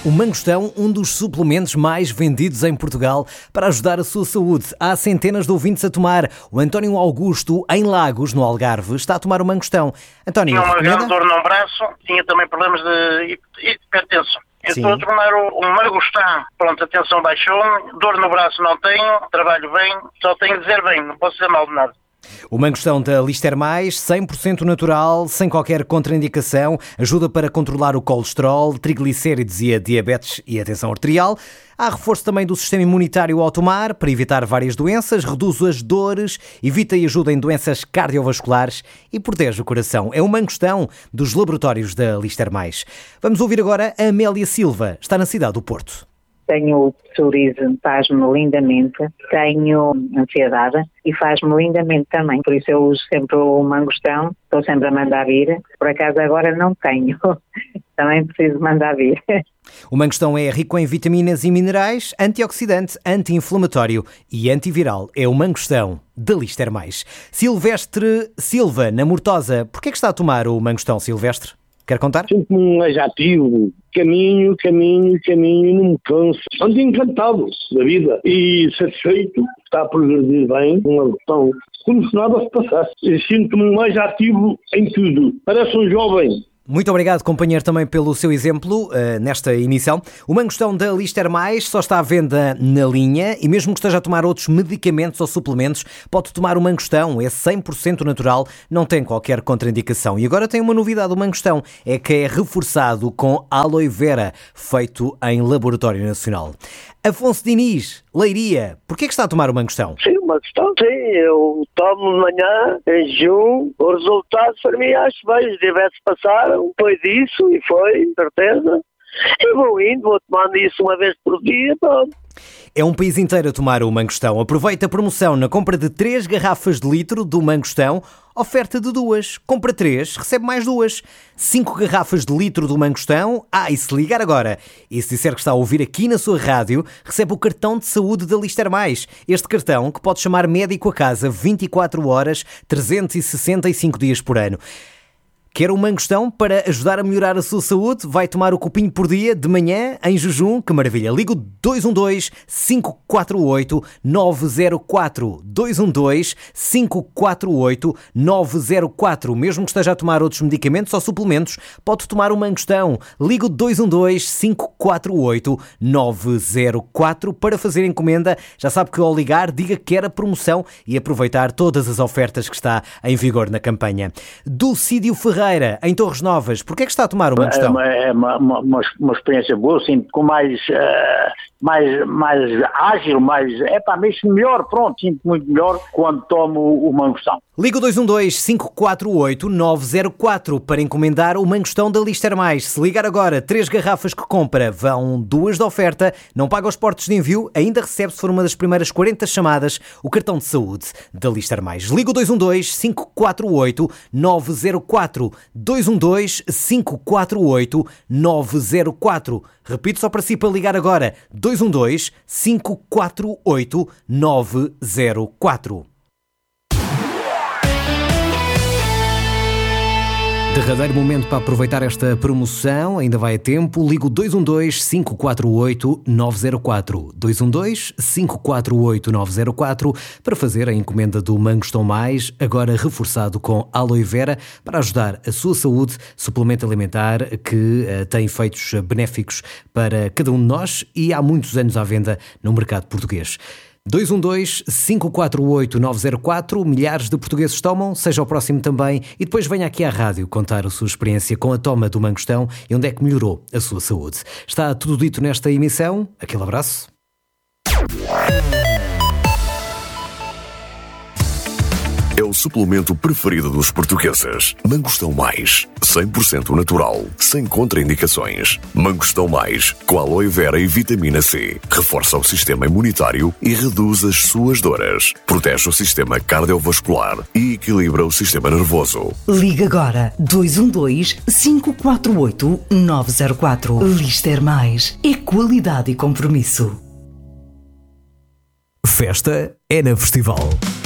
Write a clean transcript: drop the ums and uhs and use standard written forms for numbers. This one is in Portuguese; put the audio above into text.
O mangostão, um dos suplementos mais vendidos em Portugal para ajudar a sua saúde. Há centenas de ouvintes a tomar. O António Augusto, em Lagos, no Algarve, está a tomar o mangostão. António, tinha uma grande dor no braço, tinha também problemas de hipertensão. Eu estou a tomar o mangostão. Pronto, a tensão baixou, dor no braço não tenho, trabalho bem, só tenho de dizer bem, não posso dizer mal de nada. O mangostão da Lister+, 100% natural, sem qualquer contraindicação, ajuda para controlar o colesterol, triglicéridos e a diabetes e a tensão arterial. Há reforço também do sistema imunitário ao tomar, para evitar várias doenças, reduz as dores, evita e ajuda em doenças cardiovasculares e protege o coração. É o mangostão dos laboratórios da Lister+. Vamos ouvir agora a Amélia Silva, está na cidade do Porto. Tenho psoríase, faz-me lindamente, tenho ansiedade e faz-me lindamente também, por isso eu uso sempre o mangostão, estou sempre a mandar vir, por acaso agora não tenho, também preciso mandar vir. O mangostão é rico em vitaminas e minerais, antioxidante, anti-inflamatório e antiviral. É o mangostão da Lister+. Silvestre Silva, na Mortosa, porquê é que está a tomar o mangostão, Silvestre? Quer contar? Sinto-me um ativo, caminho, não me canso. Ando encantado da vida e satisfeito, está a progredir bem, uma questão como se nada se passasse. Sinto-me mais ativo em tudo, parece um jovem. Muito obrigado, companheiro, também pelo seu exemplo nesta emissão. O mangostão da Lister+, só está à venda na linha e mesmo que esteja a tomar outros medicamentos ou suplementos, pode tomar o mangostão, é 100% natural, não tem qualquer contraindicação. E agora tem uma novidade, o mangostão é que é reforçado com aloe vera, feito em laboratório nacional. Afonso Diniz, Leiria, porquê é que está a tomar o mangostão? Sim, o mangostão, sim, eu tomo de manhã, em jejum, o resultado para mim acho bem, os diabetes passaram, foi disso e foi, certeza. Eu vou tomando isso uma vez por dia, pronto. É um país inteiro a tomar o mangostão. Aproveita a promoção na compra de 3 garrafas de litro do mangostão. Oferta de 2. Compra 3, recebe mais 2. 5 garrafas de litro do mangostão. E se ligar agora e se disser que está a ouvir aqui na sua rádio, recebe o cartão de saúde da Lister+. Este cartão que pode chamar médico a casa 24 horas, 365 dias por ano. Quer um mangostão para ajudar a melhorar a sua saúde? Vai tomar o copinho por dia, de manhã, em jejum? Que maravilha! Liga o 212-548-904. 212-548-904. Mesmo que esteja a tomar outros medicamentos ou suplementos, pode tomar o mangostão. Liga o 212-548-904 para fazer encomenda. Já sabe que ao ligar, diga que quer a promoção e aproveitar todas as ofertas que está em vigor na campanha. Dulcídio Ferreira, em Torres Novas, porquê é que está a tomar o mangostão? É uma experiência boa, sinto com mais ágil, mesmo melhor, pronto, sinto muito melhor quando tomo o mangostão. Liga o 212-548-904 para encomendar o mangostão da Lister+. Se ligar agora, 3 garrafas que compra, vão 2 de oferta, não paga os portos de envio, ainda recebe, se for uma das primeiras 40 chamadas, o cartão de saúde da Lister+. Liga o 212-548-904. 212-548-904. Repito só para si para ligar agora. 212-548-904. Derradeiro momento para aproveitar esta promoção, ainda vai a tempo. Liga o 212-548-904. 212-548-904 para fazer a encomenda do Mangostão Mais, agora reforçado com aloe vera para ajudar a sua saúde, suplemento alimentar que tem efeitos benéficos para cada um de nós e há muitos anos à venda no mercado português. 212-548-904, milhares de portugueses tomam, seja o próximo também, e depois venha aqui à rádio contar a sua experiência com a toma do mangostão e onde é que melhorou a sua saúde. Está tudo dito nesta emissão, aquele abraço. É o suplemento preferido dos portugueses. Mangostão Mais, 100% natural, sem contraindicações. Mangostão Mais, com aloe vera e vitamina C. Reforça o sistema imunitário e reduz as suas dores. Protege o sistema cardiovascular e equilibra o sistema nervoso. Liga agora 212-548-904. Lister+. É qualidade e compromisso. Festa é na Festival.